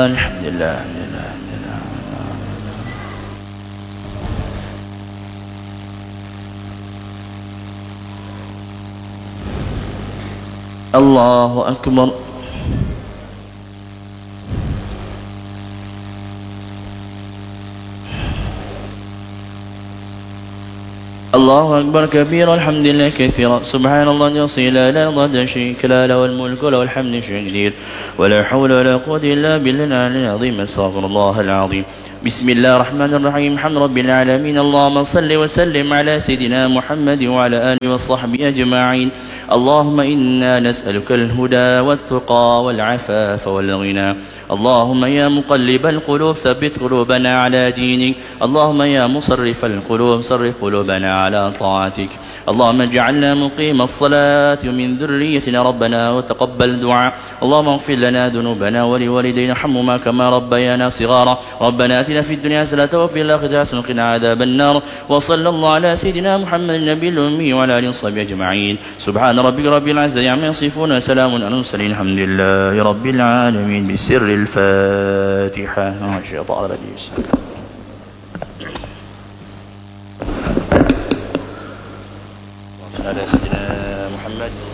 الحمد لله الحمد لله الحمد لله. الله أكبر. الله أكبر كبيرا الحمد لله كثيرا سبحان الله يصير لا لا شريك له الملك وله الحمد شديد ولا حول ولا قوة إلا بالله العلي العظيم استغفر الله العظيم. بسم الله الرحمن الرحيم الحمد رب العالمين اللهم صل وسلم على سيدنا محمد وعلى آله وصحبه أجمعين. اللهم إنا نسألك الهدى والتقى والعفاف والغنى. اللهم يا مقلب القلوب ثبت قلوبنا على دينك. اللهم يا مصرف القلوب صرف قلوبنا على طاعتك. اللهم اجعلنا مقيم الصلاة ومن ذريتنا ربنا وتقبل دعاء. اللهم اغفر لنا ذنوبنا ولوالدينا ارحمهما كما ربيانا صغارا. ربنا آتنا في الدنيا حسنة وفي الآخرة حسنة وقنا عذاب النار. وصلى الله على سيدنا محمد النبي الأمي وعلى آله وصحبه أجمعين. سبحان ربك رب العزة عما يصفون وسلام على المرسلين الحمد لله رب العالمين. بسر الفاتحة. الشيطان الرجيم. على سيدنا محمد.